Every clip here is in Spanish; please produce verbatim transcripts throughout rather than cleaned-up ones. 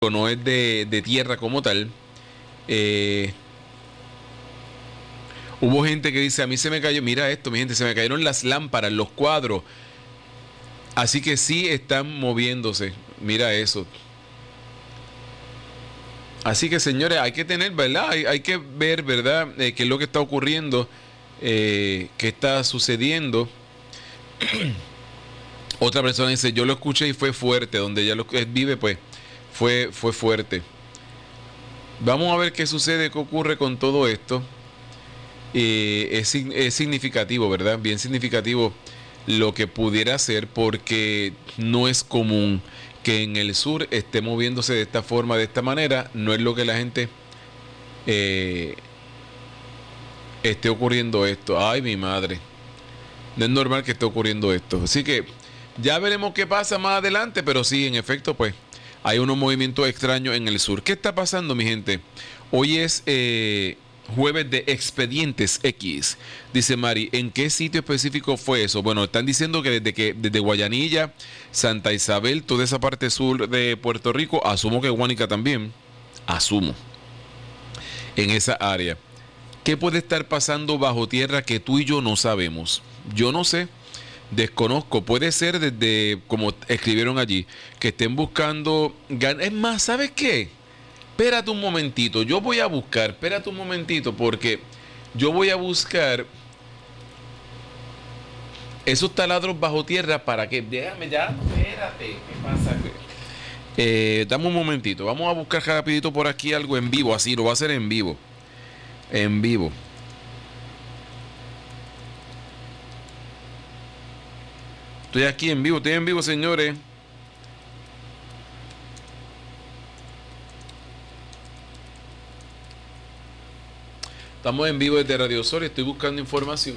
no es de, de tierra como tal. Eh, hubo gente que dice, a mí se me cayó, mira esto, mi gente, se me cayeron las lámparas, los cuadros. Así que sí están moviéndose, mira eso. Así que, señores, hay que tener, ¿verdad? Hay, hay que ver, ¿verdad? Eh, qué es lo que está ocurriendo, eh, qué está sucediendo. Otra persona dice, yo lo escuché y fue fuerte, donde ella lo, él vive, pues, fue, fue fuerte. Vamos a ver qué sucede, qué ocurre con todo esto. Eh, es, es significativo, ¿verdad? Bien significativo lo que pudiera ser, porque no es común que en el sur esté moviéndose de esta forma, de esta manera. No es lo que la gente eh, esté ocurriendo esto. Ay, mi madre. No es normal que esté ocurriendo esto. Así que ya veremos qué pasa más adelante, pero sí, en efecto, pues hay unos movimientos extraños en el sur. ¿Qué está pasando, mi gente? Hoy es eh, jueves de Expedientes X. Dice Mari, ¿en qué sitio específico fue eso? Bueno, están diciendo que desde, que desde Guayanilla, Santa Isabel, toda esa parte sur de Puerto Rico, asumo que Guánica también, asumo, en esa área. ¿Qué puede estar pasando bajo tierra que tú y yo no sabemos? Yo no sé. Desconozco, puede ser desde, como escribieron allí, que estén buscando gan- es más, ¿sabes qué? Espérate un momentito, yo voy a buscar, espérate un momentito, porque yo voy a buscar esos taladros bajo tierra para que, déjame ya, espérate, ¿qué pasa? Eh, dame un momentito, vamos a buscar rapidito por aquí algo en vivo, así lo voy a hacer en vivo, en vivo. Estoy aquí en vivo, estoy en vivo, señores. Estamos en vivo desde Radio Sol y estoy buscando información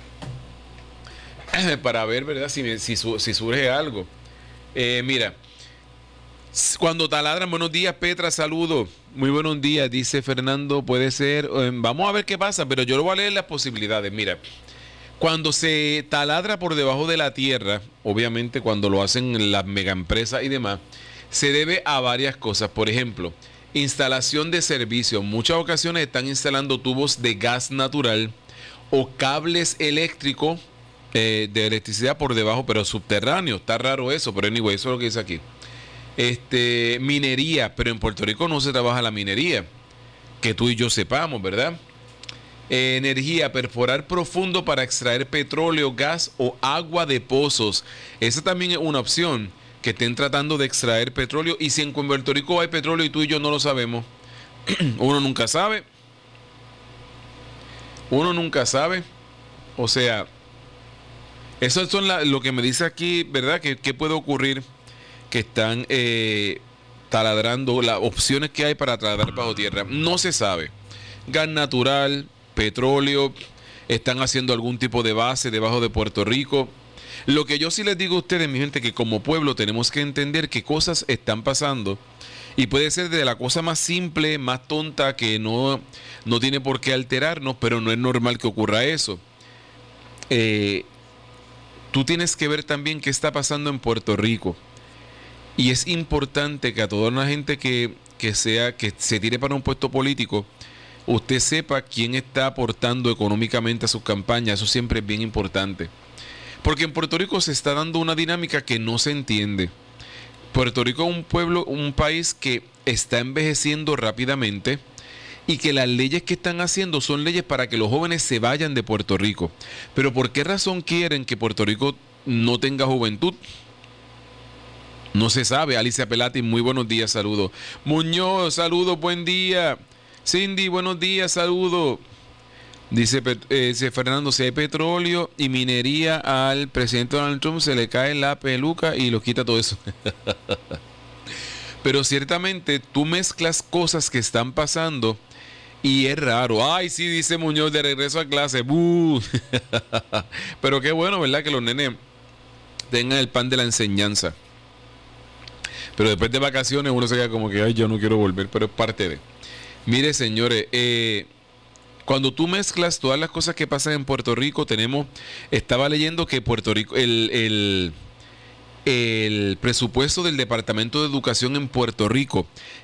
para ver, ¿verdad? Si, me, si, si surge algo. Eh, mira, cuando taladran, buenos días, Petra, saludo. Muy buenos días, dice Fernando, puede ser. Eh, vamos a ver qué pasa, pero yo lo voy a leer las posibilidades. Mira. Cuando se taladra por debajo de la tierra, obviamente cuando lo hacen las megaempresas y demás, se debe a varias cosas. Por ejemplo, instalación de servicios. En muchas ocasiones están instalando tubos de gas natural o cables eléctricos eh, de electricidad por debajo, pero subterráneos. Está raro eso, pero anyway, eso es lo que dice aquí. Este, minería, pero en Puerto Rico no se trabaja la minería, que tú y yo sepamos, ¿verdad? Eh, energía, perforar profundo para extraer petróleo, gas o agua de pozos. Esa también es una opción, que estén tratando de extraer petróleo. Y si en Puerto Rico hay petróleo y tú y yo no lo sabemos, uno nunca sabe. Uno nunca sabe. O sea, eso es lo que me dice aquí, ¿verdad? ¿Qué, qué puede ocurrir? Que están eh, taladrando, las opciones que hay para taladrar bajo tierra. No se sabe. Gas natural, petróleo, están haciendo algún tipo de base debajo de Puerto Rico. Lo que yo sí les digo a ustedes, mi gente, que como pueblo tenemos que entender que cosas están pasando, y puede ser de la cosa más simple, más tonta, que no, no tiene por qué alterarnos, pero no es normal que ocurra eso. Eh, tú tienes que ver también qué está pasando en Puerto Rico, y es importante que a toda la gente que, que sea, que se tire para un puesto político, usted sepa quién está aportando económicamente a sus campañas. Eso siempre es bien importante, porque en Puerto Rico se está dando una dinámica que no se entiende. Puerto Rico es un pueblo, un país que está envejeciendo rápidamente, y que las leyes que están haciendo son leyes para que los jóvenes se vayan de Puerto Rico. Pero ¿por qué razón quieren que Puerto Rico no tenga juventud? No se sabe. Alicia Pelati, muy buenos días, saludos. Muñoz, saludos, buen día. Cindy, buenos días, saludos. Dice, eh, dice Fernando, si hay petróleo y minería al presidente Donald Trump, se le cae la peluca y lo quita todo eso. Pero ciertamente tú mezclas cosas que están pasando y es raro. Ay, sí, dice Muñoz, de regreso a clase. ¡Bú! Pero qué bueno, ¿verdad? Que los nenes tengan el pan de la enseñanza. Pero después de vacaciones uno se queda como que, ay, yo no quiero volver, pero es parte de... Mire, señores, eh, cuando tú mezclas todas las cosas que pasan en Puerto Rico, tenemos, estaba leyendo que Puerto Rico, el, el, el presupuesto del Departamento de Educación en Puerto Rico